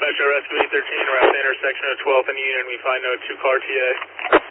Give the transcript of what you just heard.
Show Rescue 813 around the intersection of 12th and Union. We find no 2-car TA.